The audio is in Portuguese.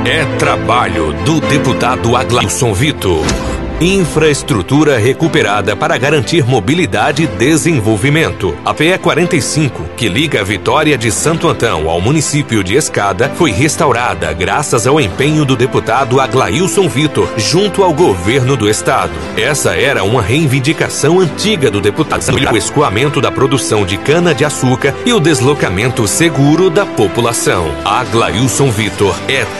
É trabalho do deputado Aglailson Vitor. Infraestrutura recuperada para garantir mobilidade e desenvolvimento. A PE 45, que liga a Vitória de Santo Antão ao município de Escada, foi restaurada graças ao empenho do deputado Aglailson Vitor junto ao governo do estado. Essa era uma reivindicação antiga do deputado, o escoamento da produção de cana-de-açúcar e o deslocamento seguro da população. Aglailson Vitor é